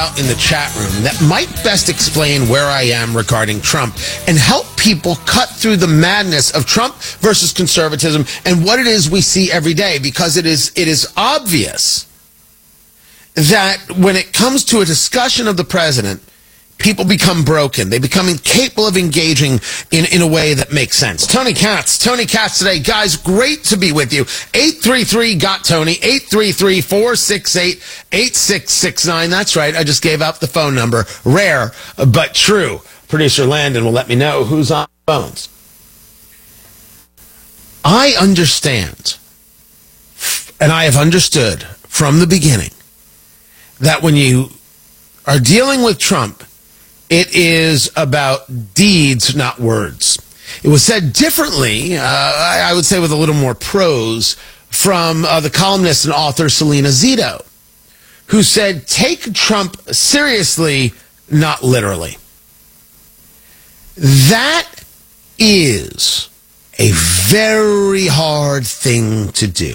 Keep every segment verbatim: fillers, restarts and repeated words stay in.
in the chat room that might best explain where I am regarding Trump and help people cut through the madness of Trump versus conservatism and what it is we see every day, because it is it is obvious that when it comes to a discussion of the president, people become broken. They become incapable of engaging in, in a way that makes sense. Tony Katz. Tony Katz today. Guys, great to be with you. eight three three, G O T, Tony. eight three three, four six eight, eight six six nine. That's right. I just gave out the phone number. Rare, but true. Producer Landon will let me know who's on phones. I understand, and I have understood from the beginning, that when you are dealing with Trump, it is about deeds, not words. It was said differently, uh, I, I would say with a little more prose, from uh, the columnist and author Selena Zito, who said, take Trump seriously, not literally. That is a very hard thing to do.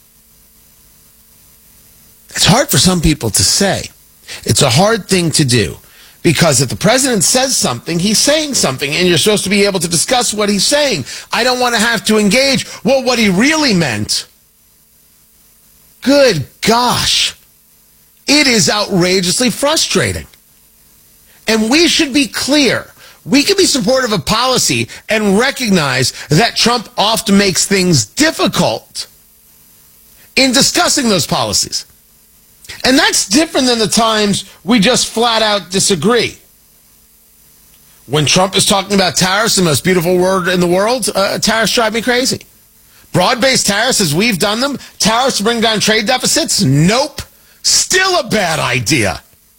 It's hard for some people to say. It's a hard thing to do. Because if the president says something, he's saying something, and you're supposed to be able to discuss what he's saying. I don't want to have to engage, well, what he really meant. Good gosh. It is outrageously frustrating. And we should be clear. We can be supportive of policy and recognize that Trump often makes things difficult in discussing those policies. And that's different than the times we just flat out disagree. When Trump is talking about tariffs, the most beautiful word in the world, uh, tariffs drive me crazy. Broad-based tariffs, as we've done them, tariffs to bring down trade deficits, nope. Still a bad idea.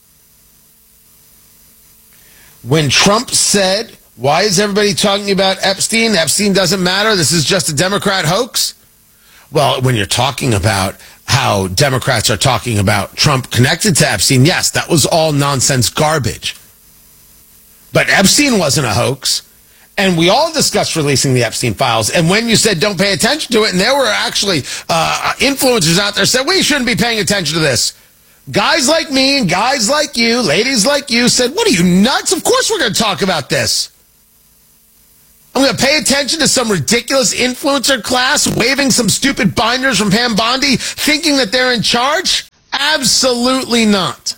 When Trump said, why is everybody talking about Epstein? Epstein doesn't matter. This is just a Democrat hoax. Well, when you're talking about how Democrats are talking about Trump connected to Epstein, yes, that was all nonsense garbage. But Epstein wasn't a hoax. And we all discussed releasing the Epstein files. And when you said don't pay attention to it, and there were actually uh, influencers out there said, we shouldn't be paying attention to this. Guys like me and guys like you, ladies like you said, what are you, nuts? Of course we're going to talk about this. I'm going to pay attention to some ridiculous influencer class waving some stupid binders from Pam Bondi thinking that they're in charge? Absolutely not.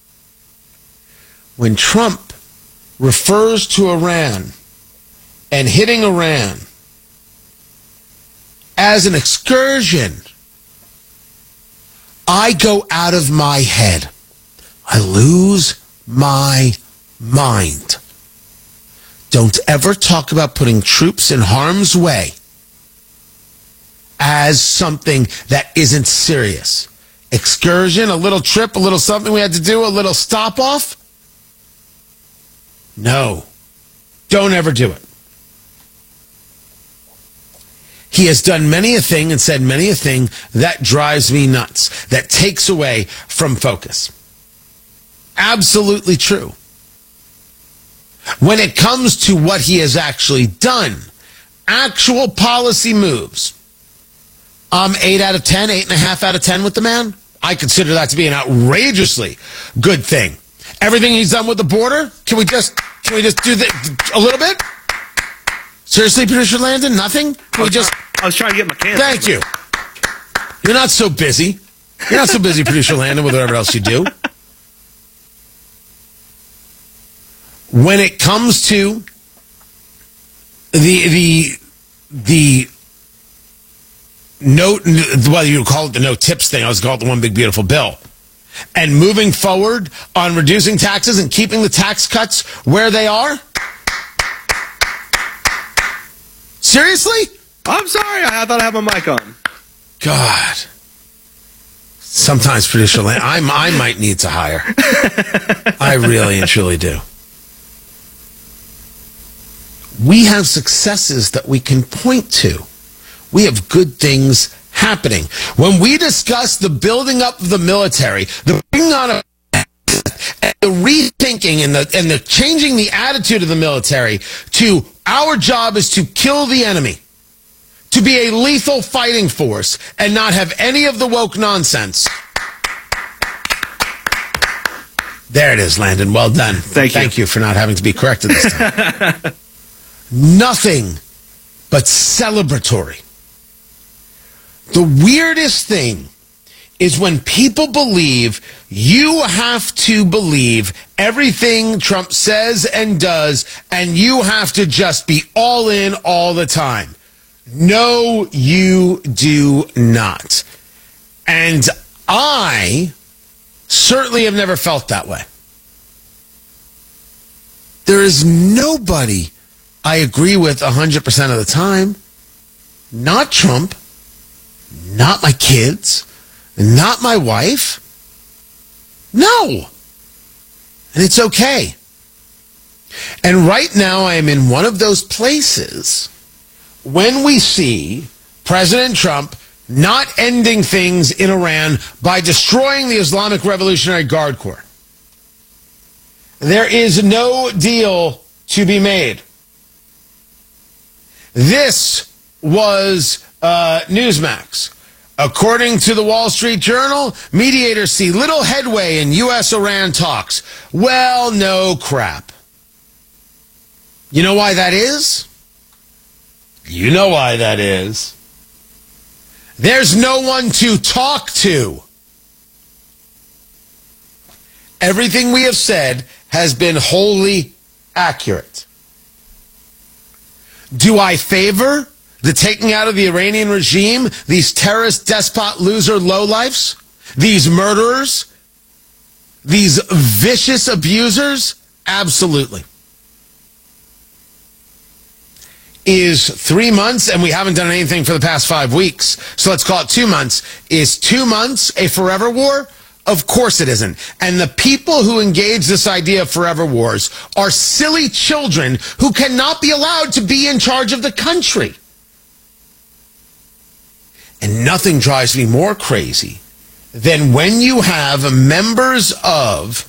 When Trump refers to Iran and hitting Iran as an excursion, I go out of my head. I lose my mind. Don't ever talk about putting troops in harm's way as something that isn't serious. Excursion, a little trip, a little something we had to do, a little stop off. No, don't ever do it. He has done many a thing and said many a thing that drives me nuts, that takes away from focus. Absolutely true. When it comes to what he has actually done, actual policy moves, I'm eight out of ten, eight and a half out of ten with the man. I consider that to be an outrageously good thing. Everything he's done with the border, can we just can we just do that a little bit? Seriously, Producer Landon, nothing? Can we just? I was trying to get my can. Thank you. You're not so busy. You're not so busy, Producer Landon, with whatever else you do. When it comes to the the the no, whether you call it the no tips thing, I was called the one big beautiful bill, and moving forward on reducing taxes and keeping the tax cuts where they are. Seriously? I'm sorry. I thought I had my mic on. God. Sometimes, Producer Landon, I I might need to hire. I really and truly do. We have successes that we can point to. We have good things happening. When we discuss the building up of the military, the bringing on of and the rethinking and the and the changing the attitude of the military to our job is to kill the enemy, to be a lethal fighting force and not have any of the woke nonsense. There it is, Landon. Well done. Thank you. Thank you for not having to be corrected this time. Nothing but celebratory. The weirdest thing is when people believe you have to believe everything Trump says and does, and you have to just be all in all the time. No, you do not. And I certainly have never felt that way. There is nobody I agree with one hundred percent of the time. Not Trump. Not my kids. Not my wife. No. And it's okay. And right now I am in one of those places when we see President Trump not ending things in Iran by destroying the Islamic Revolutionary Guard Corps. There is no deal to be made. This was uh, Newsmax. According to the Wall Street Journal, mediators see little headway in U S Iran talks. Well, no crap. You know why that is? You know why that is. There's no one to talk to. Everything we have said has been wholly accurate. Do I favor the taking out of the Iranian regime, these terrorist, despot, loser, lowlifes, these murderers, these vicious abusers? Absolutely. Is three months, and we haven't done anything for the past five weeks, so let's call it two months. Is two months a forever war? Of course it isn't. And the people who engage this idea of forever wars are silly children who cannot be allowed to be in charge of the country. And nothing drives me more crazy than when you have members of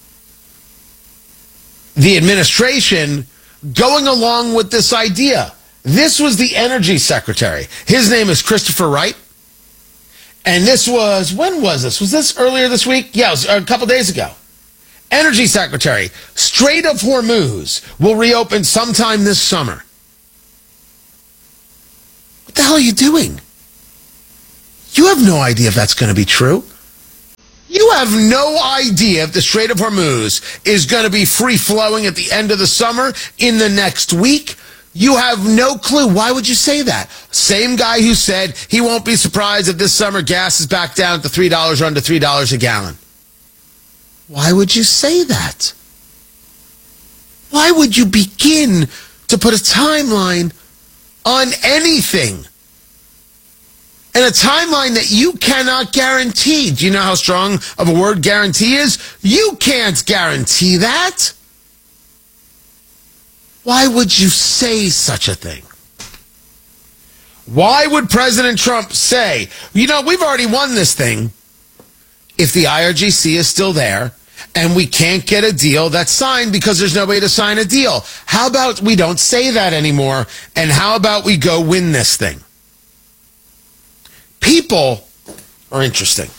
the administration going along with this idea. This was the energy secretary. His name is Christopher Wright. And this was, when was this? Was this earlier this week? Yeah, it was a couple days ago. Energy secretary, Strait of Hormuz will reopen sometime this summer. What the hell are you doing? You have no idea if that's going to be true. You have no idea if the Strait of Hormuz is going to be free-flowing at the end of the summer, in the next week. You have no clue. Why would you say that? Same guy who said he won't be surprised if this summer gas is back down to three dollars or under three dollars a gallon. Why would you say that? Why would you begin to put a timeline on anything? And a timeline that you cannot guarantee. Do you know how strong of a word guarantee is? You can't guarantee that. Why would you say such a thing? Why would President Trump say, you know, we've already won this thing if the I R G C is still there and we can't get a deal that's signed because there's nobody to sign a deal? How about we don't say that anymore, and how about we go win this thing? People are interesting.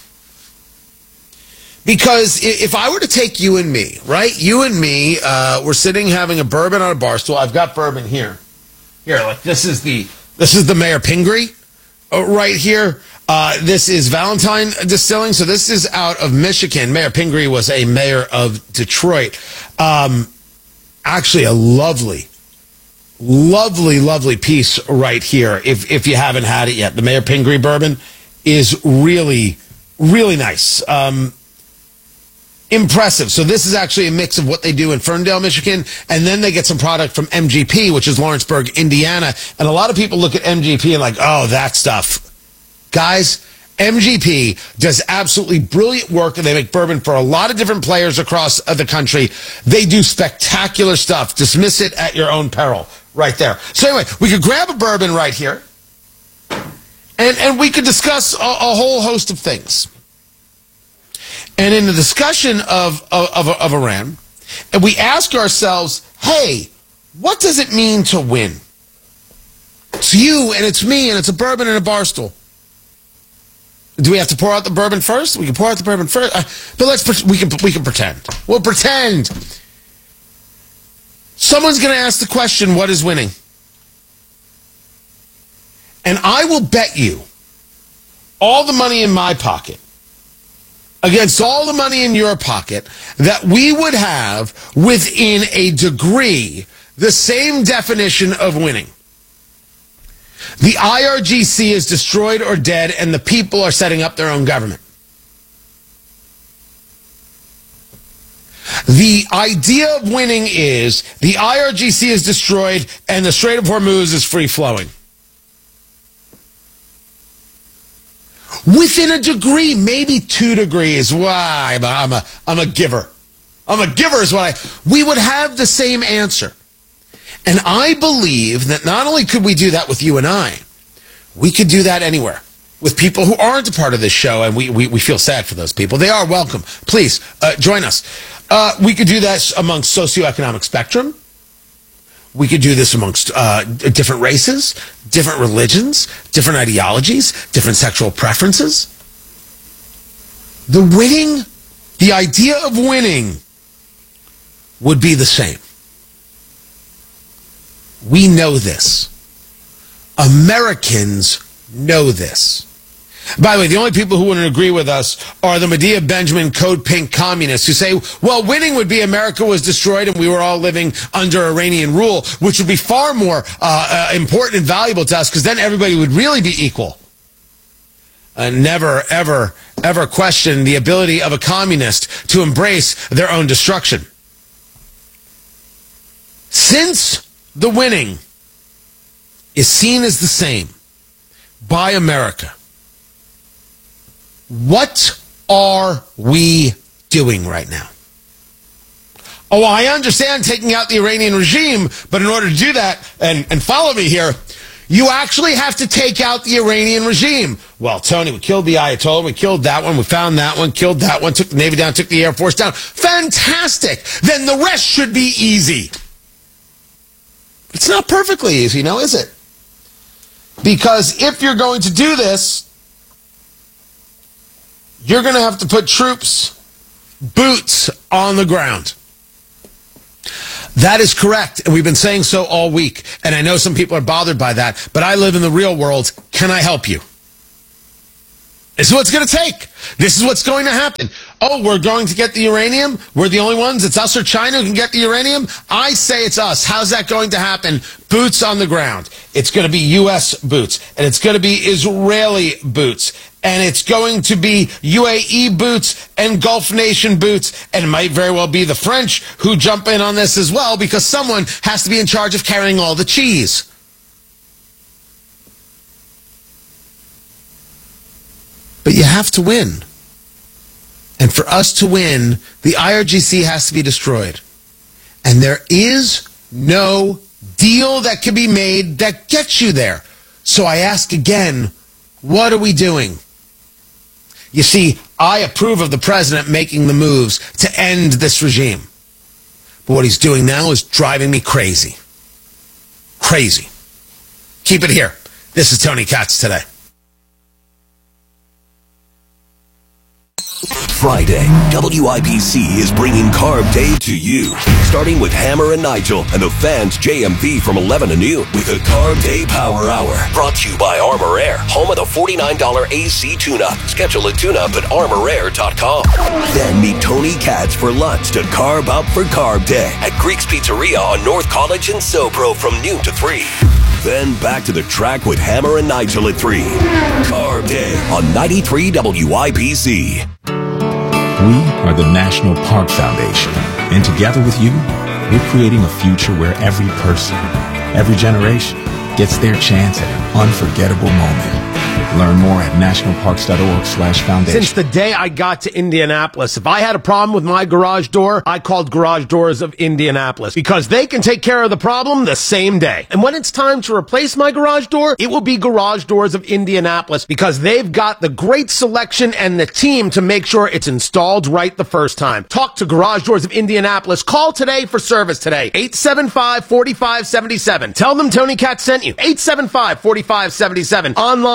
Because if I were to take you and me, right? You and me, uh, we're sitting having a bourbon on a bar stool. I've got bourbon here. Here, like this is the this is the Mayor Pingree uh, right here. Uh, this is Valentine Distilling. So this is out of Michigan. Mayor Pingree was a mayor of Detroit. Um, actually, a lovely, lovely, lovely piece right here. If if you haven't had it yet, the Mayor Pingree bourbon is really, really nice. Um, Impressive. So this is actually a mix of what they do in Ferndale, Michigan, and then they get some product from M G P, which is Lawrenceburg, Indiana. And a lot of people look at M G P and like, oh, that stuff. Guys, M G P does absolutely brilliant work, and they make bourbon for a lot of different players across the country. They do spectacular stuff. Dismiss it at your own peril right there. So anyway, we could grab a bourbon right here, and, and we could discuss a, a whole host of things. And in the discussion of, of, of, of Iran, and we ask ourselves, hey, what does it mean to win? It's you, and it's me, and it's a bourbon and a bar stool. Do we have to pour out the bourbon first? We can pour out the bourbon first. Uh, but let's pre- we can we can pretend. We'll pretend. Someone's going to ask the question, what is winning? And I will bet you all the money in my pocket against all the money in your pocket that we would have within a degree the same definition of winning. The I R G C is destroyed or dead, and the people are setting up their own government. The idea of winning is the I R G C is destroyed and the Strait of Hormuz is free-flowing. Within a degree, maybe two degrees. Why? I'm a, I'm a, I'm a giver. I'm a giver is what I... We would have the same answer. And I believe that not only could we do that with you and I, we could do that anywhere. With people who aren't a part of this show, and we, we, we feel sad for those people. They are welcome. Please, uh, join us. Uh, we could do that amongst socioeconomic spectrum. We could do this amongst uh, different races, different religions, different ideologies, different sexual preferences. The winning, the idea of winning would be the same. We know this. Americans know this. By the way, the only people who wouldn't agree with us are the Medea Benjamin Code Pink communists who say, well, winning would be America was destroyed and we were all living under Iranian rule, which would be far more uh, uh, important and valuable to us because then everybody would really be equal. And never, ever, ever question the ability of a communist to embrace their own destruction. Since the winning is seen as the same by America, what are we doing right now? Oh, I understand taking out the Iranian regime, but in order to do that, and, and follow me here, you actually have to take out the Iranian regime. Well, Tony, we killed the Ayatollah, we killed that one, we found that one, killed that one, took the Navy down, took the Air Force down. Fantastic! Then the rest should be easy. It's not perfectly easy, now is it? Because if you're going to do this, you're going to have to put troops, boots on the ground. That is correct, and we've been saying so all week. And I know some people are bothered by that, but I live in the real world. Can I help you? This is what it's going to take. This is what's going to happen. Oh, we're going to get the uranium? We're the only ones? It's us or China who can get the uranium? I say it's us. How's that going to happen? Boots on the ground. It's going to be U S boots, and it's going to be Israeli boots, and it's going to be U A E boots and Gulf nation boots, and it might very well be the French who jump in on this as well because someone has to be in charge of carrying all the cheese. But you have to win. And for us to win, the I R G C has to be destroyed. And there is no deal that can be made that gets you there. So I ask again, what are we doing? You see, I approve of the president making the moves to end this regime. But what he's doing now is driving me crazy. Crazy. Keep it here. This is Tony Katz Today. Friday, W I B C is bringing Carb Day to you. Starting with Hammer and Nigel and the fans J M V from eleven to noon with a Carb Day Power Hour. Brought to you by Armor Air, home of the forty-nine dollars A C tune-up. Schedule a tune-up at armor air dot com. Then meet Tony Katz for lunch to carb up for Carb Day at Greek's Pizzeria on North College in Sobro from noon to three. Then back to the track with Hammer and Nigel at three. Carb Day on ninety-three W I B C. We are the National Park Foundation, and together with you, we're creating a future where every person, every generation, gets their chance at an unforgettable moment. Learn more at nationalparks.org slash foundation. Since the day I got to Indianapolis, if I had a problem with my garage door, I called Garage Doors of Indianapolis because they can take care of the problem the same day. And when it's time to replace my garage door, it will be Garage Doors of Indianapolis because they've got the great selection and the team to make sure it's installed right the first time. Talk to Garage Doors of Indianapolis. Call today for service today. eight seven five, four five seven seven. Tell them Tony Katz sent you. eight seven five, four five seven seven. Online at door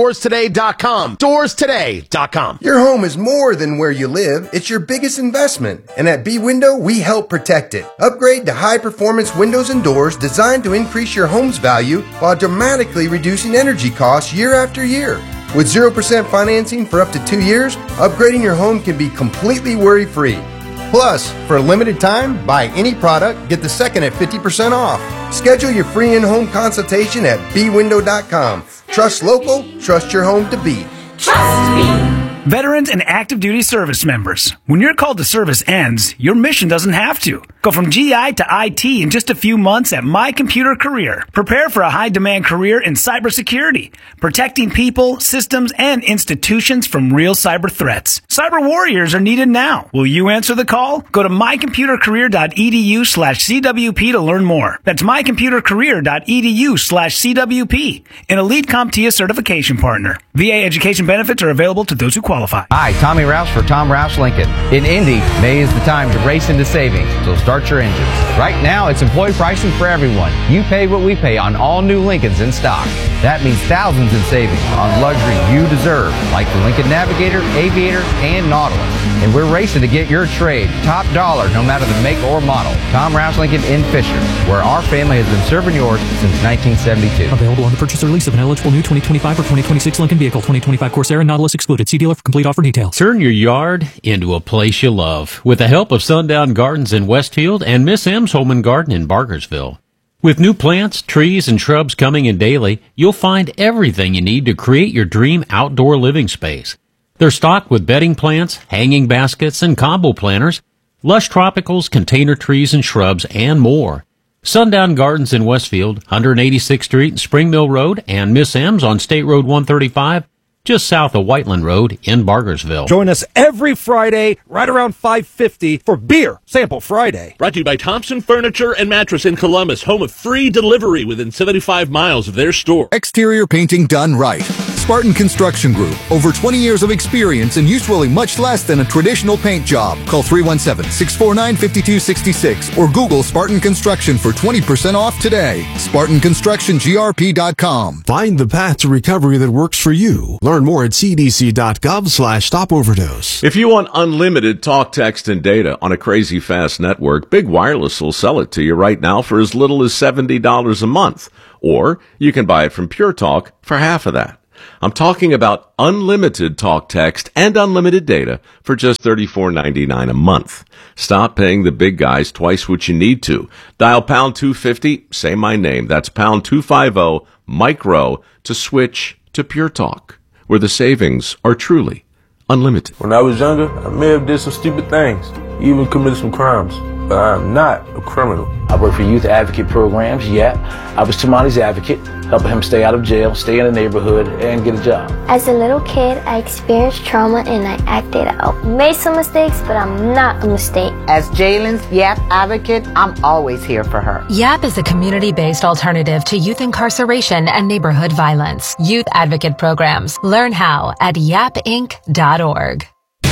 doors today dot com. doors today dot com. Your home is more than where you live. It's your biggest investment. And at B-Window, we help protect it. Upgrade to high-performance windows and doors designed to increase your home's value while dramatically reducing energy costs year after year. With zero percent financing for up to two years, upgrading your home can be completely worry-free. Plus, for a limited time, buy any product, get the second at fifty percent off. Schedule your free in-home consultation at B window dot com. Trust local, trust your home to beat. Trust me. Veterans and active duty service members. When your call to service ends, your mission doesn't have to. Go from G I to I T in just a few months at My Computer Career. Prepare for a high-demand career in cybersecurity, protecting people, systems, and institutions from real cyber threats. Cyber warriors are needed now. Will you answer the call? Go to my computer career dot e d u slash c w p to learn more. That's my computer career dot e d u slash c w p. An Elite CompTIA certification partner. V A education benefits are available to those who qualify. Hi, Tommy Roush for Tom Roush Lincoln. In Indy, May is the time to race into savings, so start your engines. Right now, it's employee pricing for everyone. You pay what we pay on all new Lincolns in stock. That means thousands in savings on luxury you deserve, like the Lincoln Navigator, Aviator, and Nautilus. And we're racing to get your trade top dollar, no matter the make or model. Tom Roush Lincoln in Fisher, where our family has been serving yours since nineteen seventy-two. Available on the purchase or lease of an eligible new twenty twenty-five or twenty twenty-six Lincoln vehicle. twenty twenty-five Corsair and Nautilus excluded. See dealer for complete offer details. Turn your yard into a place you love with the help of Sundown Gardens in Westfield and Miss M's Home and Garden in Barkersville. With new plants, trees, and shrubs coming in daily, you'll find everything you need to create your dream outdoor living space. They're stocked with bedding plants, hanging baskets, and combo planters, lush tropicals, container trees and shrubs, and more. Sundown Gardens in Westfield, one eighty-sixth Street and Spring Mill Road, and Miss M's on State Road one thirty-five, just south of Whiteland Road in Bargersville. Join us every Friday right around five fifty for Beer Sample Friday. Brought to you by Thompson Furniture and Mattress in Columbus, home of free delivery within seventy-five miles of their store. Exterior painting done right. Spartan Construction Group. Over twenty years of experience and usually much less than a traditional paint job. Call three one seven, six four nine, five two six six or Google Spartan Construction for twenty percent off today. Spartan Construction G R P dot com. Find the path to recovery that works for you. Learn more at c d c dot gov slash stop overdose. If you want unlimited talk, text, and data on a crazy fast network, Big Wireless will sell it to you right now for as little as seventy dollars a month. Or you can buy it from Pure Talk for half of that. I'm talking about unlimited talk, text, and unlimited data for just thirty-four ninety-nine a month. Stop paying the big guys twice what you need to. Dial pound two fifty, say my name. That's pound two fifty, micro, to switch to Pure Talk, where the savings are truly unlimited. When I was younger, I may have did some stupid things, even committed some crimes, but I am not a criminal. I work for youth advocate programs, YAP. I was Tamani's advocate, helping him stay out of jail, stay in the neighborhood, and get a job. As a little kid, I experienced trauma and I acted out. Made some mistakes, but I'm not a mistake. As Jalen's YAP advocate, I'm always here for her. YAP is a community-based alternative to youth incarceration and neighborhood violence. Youth advocate programs. Learn how at yap inc dot org.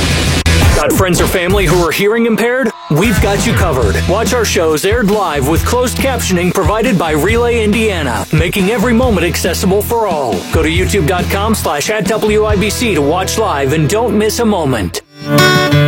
Got friends or family who are hearing impaired? We've got you covered. Watch our shows aired live with closed captioning provided by Relay Indiana, making every moment accessible for all. Go to youtube dot com slash at W I B C to watch live and don't miss a moment.